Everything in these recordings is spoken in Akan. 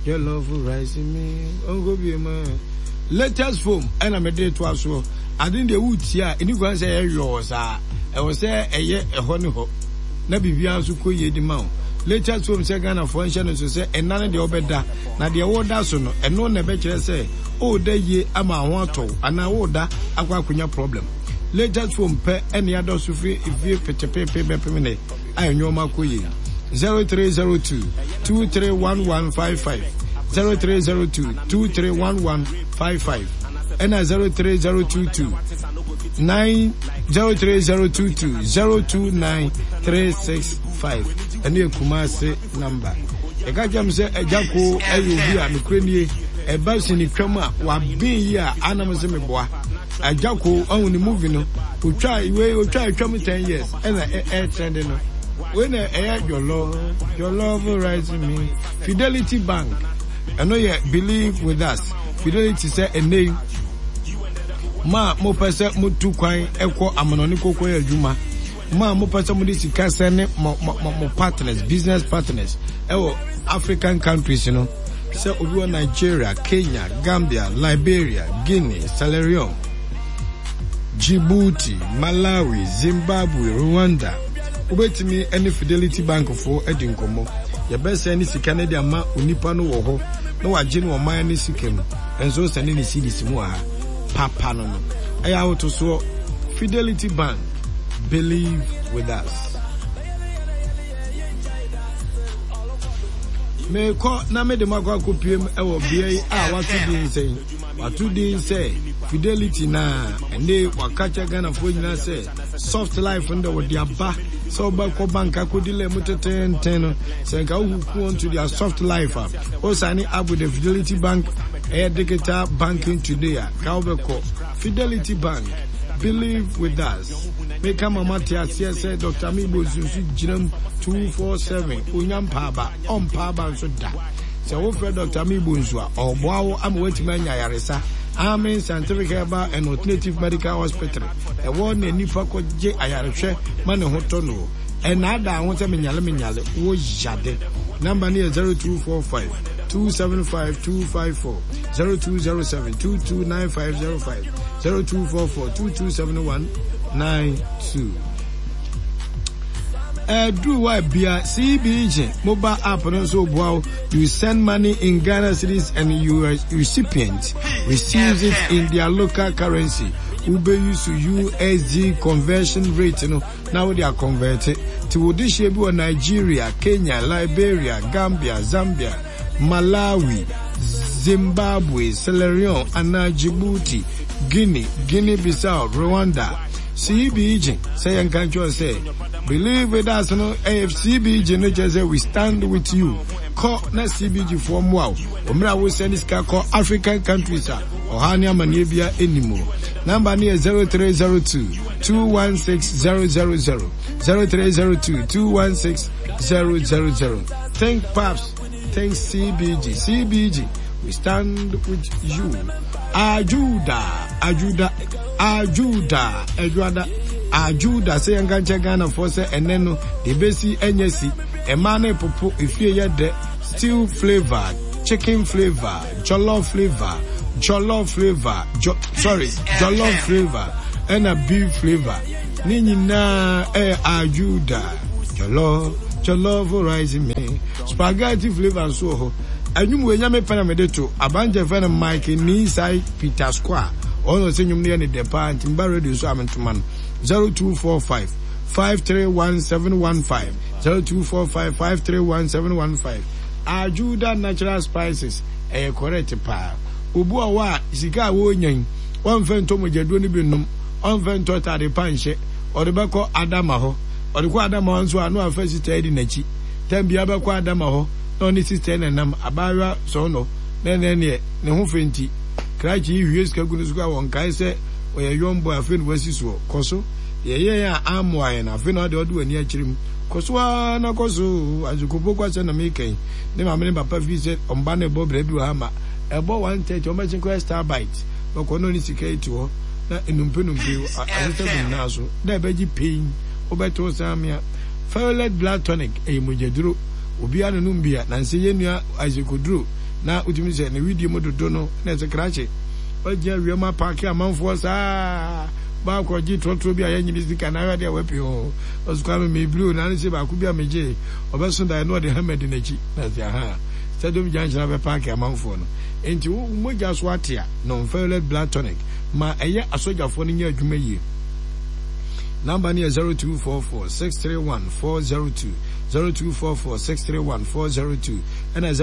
Your love will rise in me. Oh, go be a man. Latest foam, and I'm a day to us. I didn't the woods here. And you go and say, yours are. I was there a year, a honey hop. Nabi Biansu Koye the Mount. Latest foam, second of function, and so say, and none of the obeda. Now the old Dasono, and no never say, oh, they ye, I'm a water, and I order, I got your problem. Latest foam, pay any other sufri if you pay pay, I know my Koye. 0302 231155 0302 231155 and 03022 03022 029365 and you Kumasi number. A gajam say a jako ayubi and Ukraine a bus in the crema wa be here anamazimeboa a jako only moving who try we try 10 years and a trending. When I air your love will rise in me. Fidelity Bank. I know you believe with us. Fidelity say a name. Ma mo pese mo tu kwan ekwo amanoni kokko ya juma. Ma mo pese mo disi kase ne mo partners, business partners. Ewo African countries, you know. Say obi Nigeria, Kenya, Gambia, Liberia, Guinea, Sierra Leone, Djibouti, Malawi, Zimbabwe, Rwanda. Ubeti me any Fidelity Bank for Edinkomo. Your best any Canadian ma unipano woho. No ajin wa maya ni sikem. And so sending the CDC mua. Papa no. I out to so Fidelity Bank. Believe with us. Me ko na me de magwa ko piem e wo bia what you din say Fidelity na ende wakacha Ghana fo nyina say soft life ndo wo dia ba so ba ko banka ko dile muteten say ka who want to their soft life o sani abu the Fidelity Bank digital banking today ka ko Fidelity Bank. Believe with us. Make a Mamatia say Dr. Mibo Zuzu Jim 247 Unyam Paba on Paba so da. So for Dr. Mibo or Bow I'm waiting man Yaresa. I'm in scientific herbal and alternative medical hospital. A one in Nipako J Ayareshe Manahotono. And nada I want a minyale was jade. Number near 0245 275 254 0207 229505 0244 227192. Do what be a CBG mobile app and also wow, you send money in Ghana cedis and your recipient receives it in their local currency. Ube used to USD conversion rate, you know, now they are converted to this Nigeria, Kenya, Liberia, Gambia, Zambia, Malawi, Zimbabwe, Sierra Leone, and Djibouti, Guinea-Bissau, Rwanda. CBG, say and can't you say, believe with us, no AFCBG, no just say we stand with you. Call na CBG from wow. Omra will send this car call African countries or Hania Manabia anymore. Number near 0302 216 000 0302 216 000. Thank Paps, thanks CBG, we stand with you. Ajuda say Nganche Ghana for say eneno the basi enyesi emane popo ifie de stew flavor, chicken flavor, jollof flavor, jollof flavor and a beef flavor. Nini na ajuda jollof rising me spaghetti flavor so anyum we nyame pana medeto abanje fena Mike ni sai Peter Square ono se nyum ne ne depa ntimba radio so amentoman 0245 531715 0245 531715 Ajuda natural spices correct pa obu awa sika wo nyan won fento mojaduo ni binum on fento tade panhye odebeko adama ho odeko adama nso anu afasi tade nachi tambia beko adama ho no ni sister na nam abawa so no ne ho fenti krachi hwie sika gunu suka won kai se oya yombo afenu wasiso koso ye ya amwa na afenu de odu ani achirim koso na koso azukobo kwase na meken ne ma me papa visit omba na ebo brebi wa ma ebo 130 omba chin star bite bako no ni sika eti ho na enumpenumpe azete na so da beji pain obeto samia Violet blood tonic e mojaduro obi anu numbia na nse yenua azekoduro na utimi se ne video mo dodo no na se krache oje wiema park amanfo saa ba ko ji trotro bi aye nyimi sika na ade awapi ho osuka me blue na se ba ku bi ameje obeso da no de hammed nachi na se aha stadium junction be park amanfo no enti wo moja so atia no violet blood tonic ma eye asojafo no nya adwuma yie. Number near 0244-631-402, 0244-631-402, and a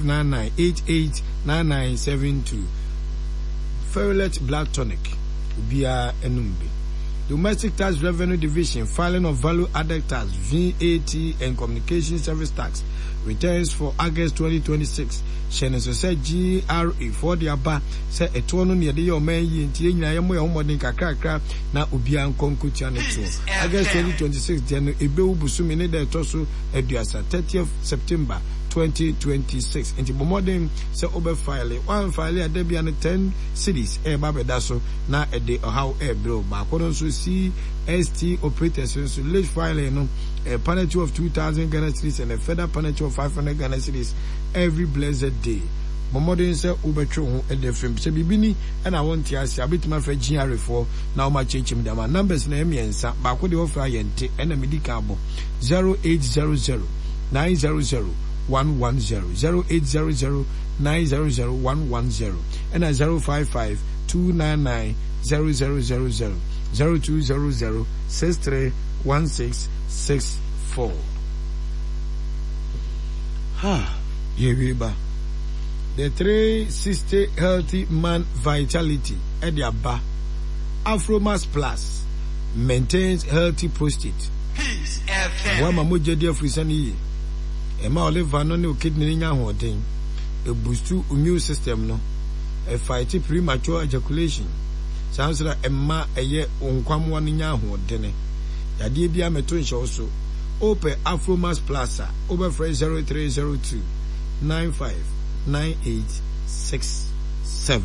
0599-889972. Violet Black Tonic, Ubia Enumbi. Domestic Tax Revenue Division, filing of value added tax, VAT and communication service tax, returns for August 2026. Shannon said GRE for the Abba said a tono near the man yin yamu homodin kakra na ubian konkuchane to August 2026 then Ebeu Busumine de Tosu Eduasa 30th September 2026 into modern se obe file one file a debian 10 cities babedaso na a day or how a bro ba kono so CST operators so late file no a penalty of 2,000 Ghana cedis and a further penalty of 500 Ghana cedis every blessed day. Modern say ubetro ho e de film se bibini and I want to ask abitima for GR4 now my change him them numbers na emiensa ba ko de offer yente and a medical 0800 900 110 0800 900 110 and a 055 299 0000 0200 631664. Yebiba. The 360 Healthy Man Vitality Ediaba Afromas Plus maintains healthy prostate. Wama moja dia frisani Ema olive no ne kidney nya hoden e boost immune system no e fight premature ejaculation sansra emma eye onkwamwa no nya hoden yade bia meto nhyɛ so open Afromas Plus over 0302 959867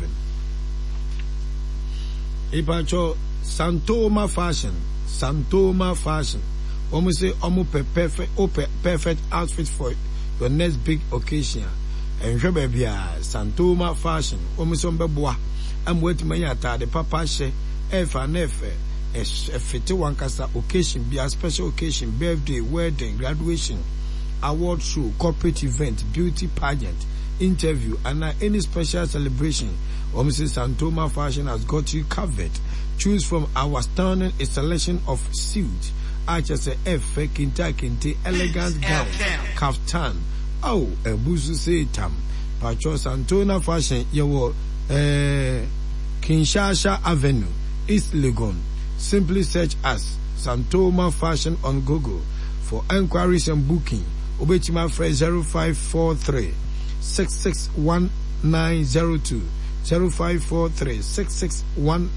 Ipacho Santoma Fashion almost say almost perfect outfit for your next big occasion and baby Santoma Fashion almost on beboa I'm waiting my the papa she efa nefe a 51 kasa occasion be a special occasion, birthday, wedding, graduation, award show, corporate event, beauty pageant, interview, and any special celebration. Mrs. Santoma Fashion has got you covered. Choose from our stunning selection of suits, such as a kente, elegant gown, kaftan. Oh, a busu say tam. Pacho Santoma Fashion, you Kinshasa Avenue, East Legon. Simply search us Santoma Fashion on Google. For enquiries and booking, Obetima Fred 0543 661902 0543 6619